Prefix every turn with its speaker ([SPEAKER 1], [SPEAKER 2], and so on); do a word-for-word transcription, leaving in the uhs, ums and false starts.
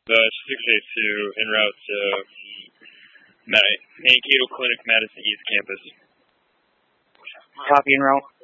[SPEAKER 1] The six eight two en route to Mankato Clinic, Madison East Campus.
[SPEAKER 2] Copy en route.